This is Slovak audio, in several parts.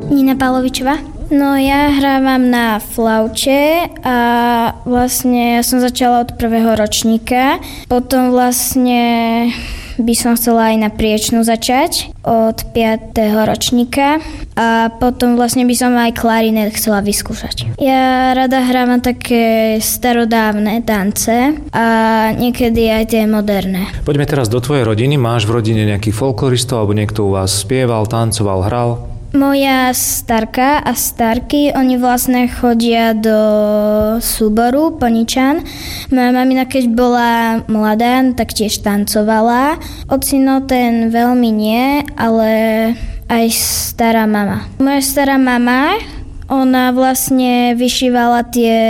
Nina Pavlovičová. No ja hrávam na flaute a vlastne ja som začala od prvého ročníka. Potom vlastne by som chcela aj na priečnú začať od 5. ročníka a potom vlastne by som aj klarinet chcela vyskúšať. Ja rada hrávam také starodávne tance a niekedy aj tie moderné. Poďme teraz do tvojej rodiny. Máš v rodine nejakých folkloristov alebo niekto u vás spieval, tancoval, hral? Moja starka a starky, oni vlastne chodia do súboru Poničan. Moja mamina, keď bola mladá, tak tiež tancovala. Ocino ten veľmi nie, ale aj stará mama. Moja stará mama, ona vlastne vyšívala tie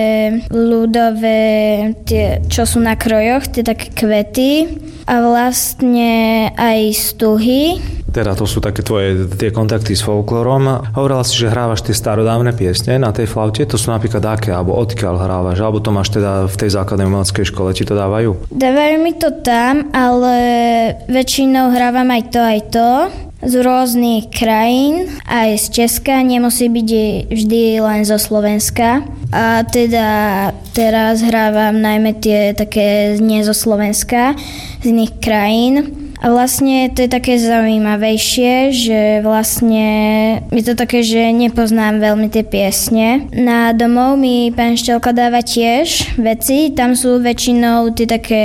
ľudové, tie, čo sú na krojoch, tie také kvety a vlastne aj stuhy. Teda to sú také tvoje tie kontakty s folklorom. Hovorila si, že hrávaš tie starodávne piesne na tej flaute. To sú napríklad aké, alebo odkiaľ hrávaš? Alebo to máš teda v tej základnej umeleckej škole, ti to dávajú? Dávajú mi to tam, ale väčšinou hrávam aj to. Z rôznych krajín, aj z Česka, nemusí byť vždy len zo Slovenska. A teda teraz hrávam najmä tie také nie zo Slovenska, z iných krajín. A vlastne to je také zaujímavejšie, že vlastne je to také, že nepoznám veľmi tie piesne. Na domov mi pán Štelka dáva tiež veci, tam sú väčšinou tie také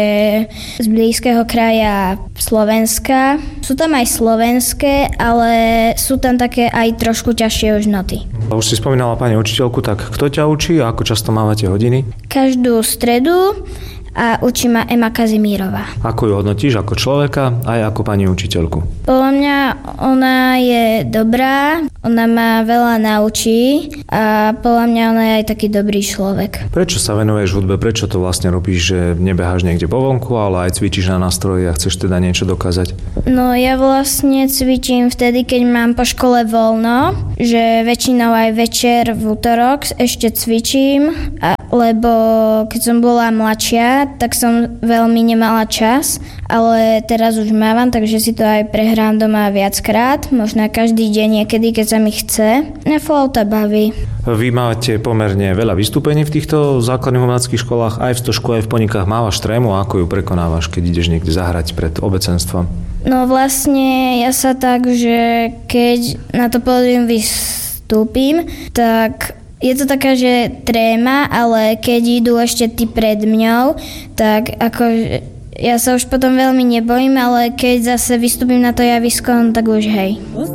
z blízkeho kraja Slovenska. Sú tam aj slovenské, ale sú tam také aj trošku ťažšie už noty. Už si spomínala pani učiteľku, tak kto ťa učí a ako často mávate hodiny? Každú stredu a učí ma Ema Kazimírová. Ako ju hodnotíš ako človeka aj ako pani učiteľku? Podľa mňa ona je dobrá, ona ma veľa naučí a podľa mňa ona je aj taký dobrý človek. Prečo sa venuješ hudbe? Prečo to vlastne robíš, že nebeháš niekde po vonku, ale aj cvičíš na nástroji a chceš teda niečo dokázať? No ja vlastne cvičím vtedy, keď mám po škole voľno, že väčšinou aj večer v útorok ešte cvičím, lebo keď som bola mladšia, tak som veľmi nemala čas, ale teraz už mávam, takže si to aj prehrám doma viackrát, možno každý deň niekedy, keď sa mi chce. Mňa flauta baví. Vy máte pomerne veľa vystúpení v týchto základných umeleckých školách, aj v Stožku, aj v Ponikách. Mávaš trému, ako ju prekonávaš, keď ideš niekde zahrať pred obecenstvom? No vlastne ja sa tak, že keď na to pódium vystúpim, tak je to taká, že tréma, ale keď idú ešte tí pred mňou, tak ako ja sa už potom veľmi nebojím, ale keď zase vystúpim na to javisko, tak už hej.